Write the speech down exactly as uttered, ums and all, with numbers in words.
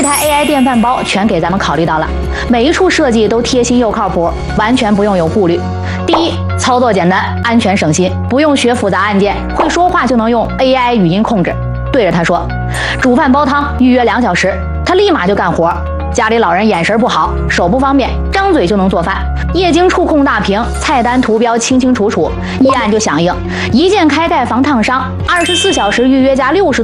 台 A I 电饭煲全给咱们考虑到了，每一处设计都贴心又靠谱，完全不用有顾虑。第一，操作简单，安全省心，不用学复杂按键，会说话就能用 A I 语音控制，对着他说煮饭煲汤预约两小时，他立马就干活。家里老人眼神不好，手不方便，张嘴就能做饭。液晶触控大屏，菜单图标清清楚楚，一按就响应，一键开盖防烫伤，二十四小时预约加六十。